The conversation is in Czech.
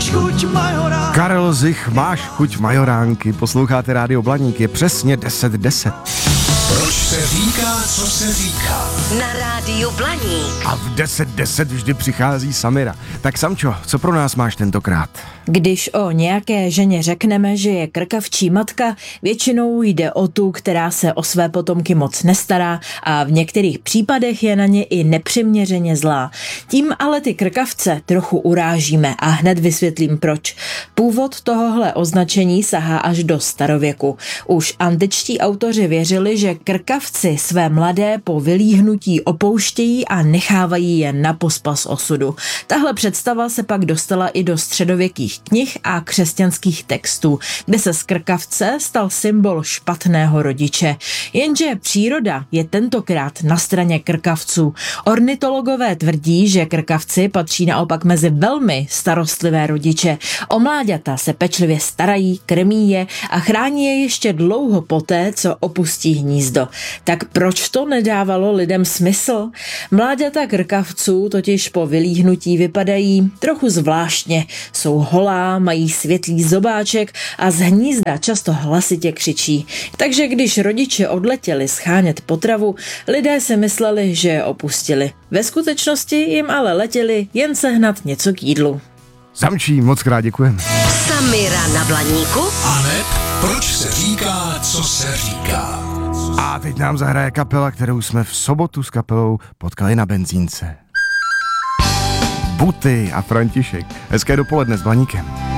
chuť majoránky. Karel Zich, máš chuť majoránky. Posloucháte Rádio Blaník, je přesně 10:10. Proč se říká, co se říká? Na Rádiu Blaník. A v 10:10 vždy přichází Samira. Tak Samčo, co pro nás máš tentokrát? Když o nějaké ženě řekneme, že je krkavčí matka, většinou jde o tu, která se o své potomky moc nestará a v některých případech je na ně i nepřiměřeně zlá. Tím ale ty krkavce trochu urážíme a hned vysvětlím proč. Původ tohohle označení sahá až do starověku. Už antičtí autoři věřili, že krkavci své mladé po vylíhnutí opouštějí a nechávají je na pospas osudu. Tahle představa se pak dostala i do středověkých knih a křesťanských textů, kde se z krkavce stal symbol špatného rodiče. Jenže příroda je tentokrát na straně krkavců. Ornitologové tvrdí, že krkavci patří naopak mezi velmi starostlivé rodiče. O mláďata se pečlivě starají, krmí je a chrání je ještě dlouho poté, co opustí hnízdo. Tak proč to nedávalo lidem smysl? Mláďata krkavců totiž po vylíhnutí vypadají trochu zvláštně. Jsou holá, mají světlý zobáček a z hnízda často hlasitě křičí. Takže když rodiče odletěli schánět potravu, lidé si mysleli, že je opustili. Ve skutečnosti jim ale letěli jen sehnat něco k jídlu. Samčí, moc krát děkujem. Samira na Blaníku. Aneb, proč se říká, co se říká? A teď nám zahraje kapela, kterou jsme v sobotu s kapelou potkali na benzínce. Buty a František. Hezké dopoledne s Blaníkem.